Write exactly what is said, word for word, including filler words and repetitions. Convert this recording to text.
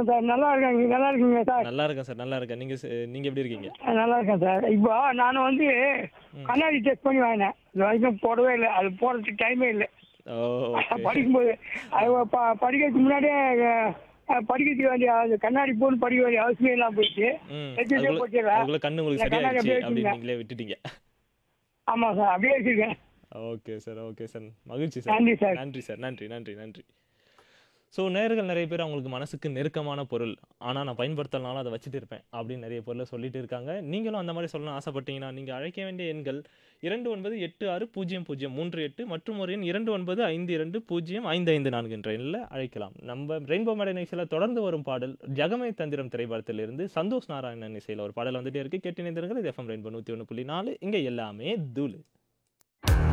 இருக்கேன் சார். நல்லா இருக்கேன். நீங்க நல்லா இருக்கீங்களா சார்? நல்லா இருக்கேன் சார். நல்லா இருக்கேன். நீங்க ச நீங்க எப்படி இருக்கீங்க? அ நல்லா இருக்கேன் சார். இப்போ நான் வந்து ம். கண்ணாடி டெஸ்ட் பண்ணி வாங்கினேன். இது வரைக்கும் போடவே இல்ல. அது போடுறதுக்கு டைமே இல்ல. ஓ! ஓகே. படிக்கும்போது அது ப படிக்கிறதுக்கு முன்னாடியே அ படிக்கிறதுக்கு வேண்டிய அது கண்ணாடி போட்டு படிக்க வேண்டிய அவசியம் இல்லாம போயிடுச்சு. ம். ஹெட்செட்டே அதுக்குள்ள போட்டுறேன். அதுக்குள்ள கண்ணு உங்களுக்கு இந்த கண்ணாடி சரியாயிடுச்சு அப்படியே அப்படின்னு வச்சுருங்க. நீங்களே விட்டுட்டீங்க. ஆமா சார். அப்படியே வச்சிருக்கேன். Okay sir. Okay sir. மகிழ்ச்சி சார். நன்றி சார். நன்றி சார். நன்றி, நன்றி, நன்றி. ஸோ நேயர்கள் நெறைய பேர் அவங்களுக்கு மனசுக்கு நெருக்கமான பொருள். ஆனா நான் பயன்படுத்தலனாலும் அத வச்சுட்டு இருப்பேன். அப்படின்னு நெறைய பொருள சொல்லிட்டு இருக்காங்க. நீங்களும் அந்த மாரி சொல்லணும்னு ஆசைப்பட்டீங்கன்னா, நீங்க அழைக்க வேண்டிய எண்கள் இரண்டு ஒன்பது எட்டு ஆறு பூஜ்ஜியம் பூஜ்ஜியம் மூன்று எட்டு மற்றும் ஒரு எண் இரண்டு ஒன்பது ஐந்து இரண்டு பூஜ்ஜியம் ஐந்து ஐந்து நான்கு என்ற எண்ணில அழைக்கலாம். நம்ம ரெயின்போ மேடை நிகழ்ச்சியில தொடர்ந்து வரும் பாடல் ஜகமே தந்திரம் திரைப்படத்திலிருந்து சந்தோஷ் நாராயணன் இசையில ஒரு பாடல் வந்துட்டே இருக்கு. கேட்டு இணைந்திருங்கள். இது எஃப்எம் ரெயின்போ நூற்று ஒன்று புள்ளி நான்கு. இங்க எல்லாமே தூளு.